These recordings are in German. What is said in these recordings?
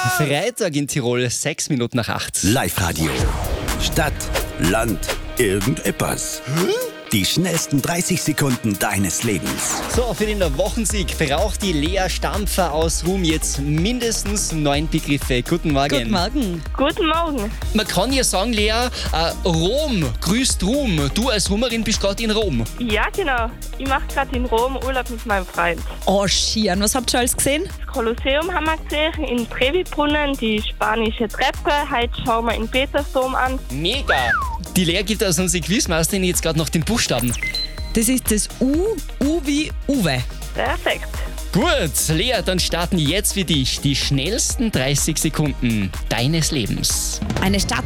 Freitag in Tirol, 6 Minuten nach 8. Live-Radio. Stadt, Land, irgendetwas. Die schnellsten 30 Sekunden deines Lebens. So, für den Wochensieg braucht die Lea Stampfer aus Rum jetzt mindestens 9 Begriffe. Guten Morgen. Guten Morgen. Guten Morgen. Man kann ja sagen, Lea, Rom grüßt Rom. Du als Rumerin bist gerade in Rom. Ja, genau. Ich mache gerade in Rom Urlaub mit meinem Freund. Oh, Schieren. Was habt ihr alles gesehen? Das Kolosseum haben wir gesehen, in Trevi-Brunnen, die spanische Treppe. Heute schauen wir in Petersdom an. Mega. Die Lea gibt also unsere Quizmasterin jetzt gerade noch den Buchstaben. Das ist das U wie Uwe. Perfekt. Gut, Lea, dann starten jetzt für dich die schnellsten 30 Sekunden deines Lebens. Eine Stadt.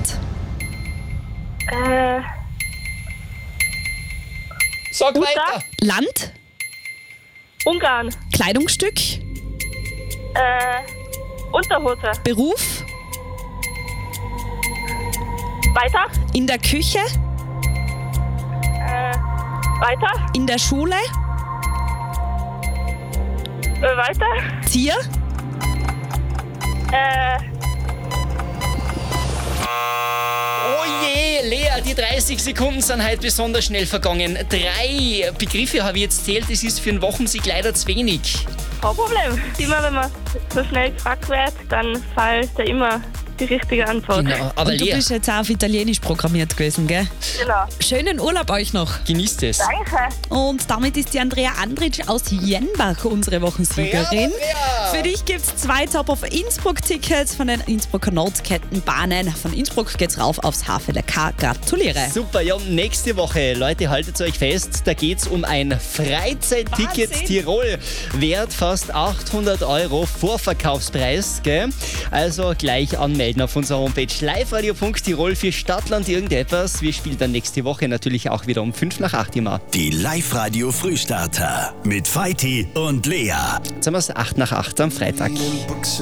Sag weiter. Land. Ungarn. Kleidungsstück. Unterhose. Beruf. Weiter. In der Küche. Weiter. In der Schule. Weiter. Tier. Oh je, Lea, die 30 Sekunden sind heute besonders schnell vergangen. 3 Begriffe habe ich jetzt zählt, das ist für einen Wochensieg leider zu wenig. Kein Problem. Immer wenn man so schnell gefragt wird, dann fällt da immer die richtige Antwort. Genau, aber Und du Lea, bist jetzt auch auf Italienisch programmiert gewesen, gell? Genau. Schönen Urlaub euch noch. genießt es. Danke. Und damit ist die Andrea Andritsch aus Jenbach unsere Wochensiegerin. Bravo, Für dich gibt es 2 Top of Innsbruck-Tickets von den Innsbrucker Notkettenbahnen. Von Innsbruck geht's rauf aufs HVLK. Gratuliere. Super, ja, nächste Woche, Leute, haltet euch fest, da geht's um ein Freizeitticket Wahnsinn. Tirol, wert fast 800 € Vorverkaufspreis, gell? Also gleich anmelden auf unserer Homepage liveradio.tirol für Stadtland irgendetwas. Wir spielen dann nächste Woche natürlich auch wieder um 5 nach 8 immer. Die Live-Radio Frühstarter mit Feiti und Lea. Jetzt haben wir es 8 nach 8 am Freitag.